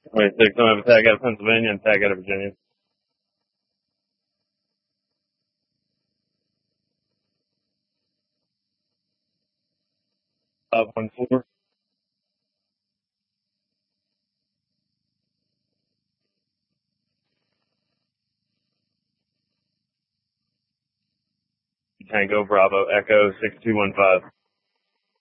26, don't have a tag out of Pennsylvania and tag out of Virginia. 514. Tango Bravo Echo 6215.